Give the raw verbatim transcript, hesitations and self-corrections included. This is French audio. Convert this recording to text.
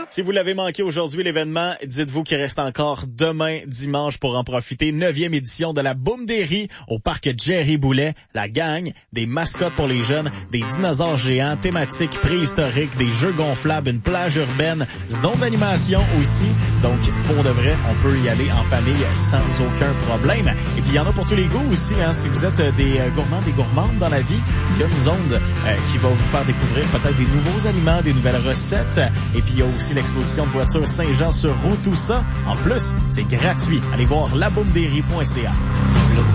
Si vous l'avez manqué aujourd'hui, l'événement, dites-vous qu'il reste encore demain, dimanche, pour en profiter. Neuvième édition de la Boum des Ries au parc Jerry Boulet. La gang, des mascottes pour les jeunes, des dinosaures géants, thématiques préhistoriques, des jeux gonflables, une plage urbaine, zone d'animation aussi. Donc, pour de vrai, on peut y aller en famille sans aucun problème. Et puis, il y en a pour tous les goûts aussi. Hein. Si vous êtes des gourmands, des gourmandes dans la vie, il y a une zone euh, qui va vous faire découvrir peut-être des nouveaux aliments, des nouvelles recettes. Et puis, il y a aussi l'exposition de voitures Saint-Jean sur route, tout ça. En plus, c'est gratuit. Allez voir la boum des ries point c a.